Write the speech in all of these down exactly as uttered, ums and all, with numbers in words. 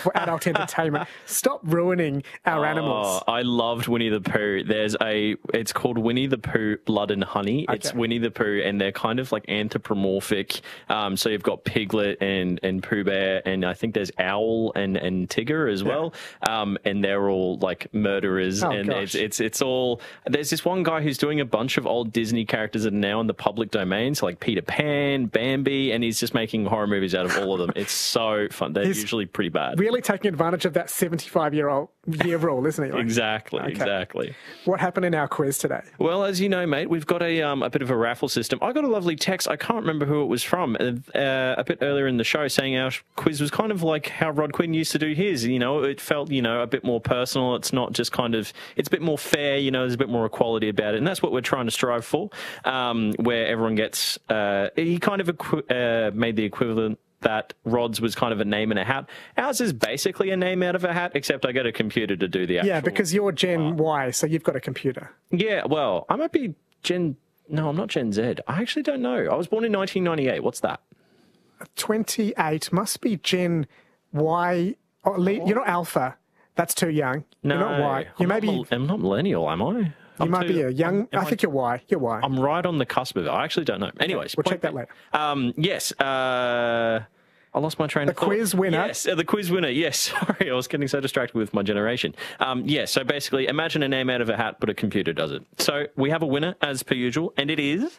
for adult entertainment. Stop ruining our oh, animals. I loved Winnie the Pooh. There's a, it's called Winnie the Pooh Blood and Honey. Okay. It's Winnie the Pooh, and they're kind of like anthropomorphic. Um, so you've got Piglet and, and Pooh Bear, and I think there's Owl and, and Tigger as well. Yeah. Um, and they're all like murderers. Oh, and gosh. it's, it's, it's all, there's this one guy who's doing a bunch of old Disney characters that are now in the public domain. So like Peter Pan, Bambi, and he's just making horror movies out of all of them. It's so fun. They're He's usually pretty bad. Really taking advantage of that seventy-five-year-old year rule, isn't he? Like, exactly, okay. exactly. What happened in our quiz today? Well, as you know, mate, we've got a um, a bit of a raffle system. I got a lovely text. I can't remember who it was from. Uh, a bit earlier in the show, saying our quiz was kind of like how Rod Quinn used to do his. You know, it felt you know a bit more personal. It's not just kind of. It's a bit more fair. You know, there's a bit more equality about it, and that's what we're trying to strive for. Um, where everyone gets. Uh, he kind of equi- uh, made the equivalent. That Rod's was kind of a name in a hat. Ours is basically a name out of a hat, except I got a computer to do the actual... Yeah, because you're Gen Y, so you've got a computer. Yeah, well, I might be Gen... No, I'm not Gen Z. I actually don't know. I was born in nineteen ninety-eight. What's that? twenty-eight must be Gen Y. Oh, you're not Alpha. That's too young. No, you're not Y. You I'm, may not, be, I'm not millennial, am I? you I'm might too, be a young... I'm, I think you're Y. You're Y. I'm right on the cusp of it. I actually don't know. Anyways. We'll check that later. Um, yes, uh... I lost my train the of thought. The quiz winner. Yes, uh, the quiz winner. Yes, sorry, I was getting so distracted with my generation. Um, yes, yeah, so basically, imagine a name out of a hat, but a computer does it. So we have a winner, as per usual, and it is...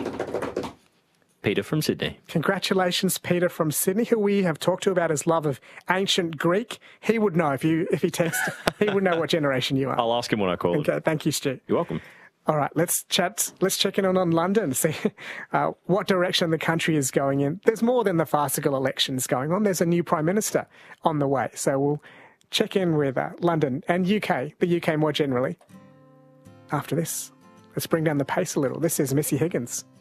Peter from Sydney. Congratulations, Peter from Sydney, who we have talked to about his love of ancient Greek. He would know if you if he texted. He would know what generation you are. I'll ask him when I call okay, him. Thank you, Stu. You're welcome. All right, let's chat. Let's check in on, on London, see uh, what direction the country is going in. There's more than the farcical elections going on. There's a new Prime Minister on the way. So we'll check in with uh, London and U K, the U K more generally. After this, let's bring down the pace a little. This is Missy Higgins.